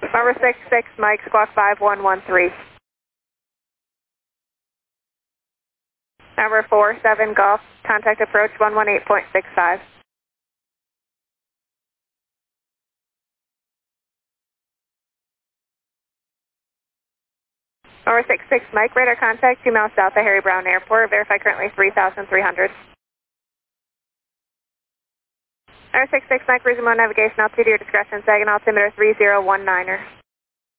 Number 66, Mike, squawk 5113. Number 47, Golf, contact approach 118.65. Number 66, Mike, radar contact 2 miles south of Harry Brown Airport, verify currently 3,300. Number 66, Mike, resume on navigation, altitude to your discretion, Saginaw altimeter 3019er.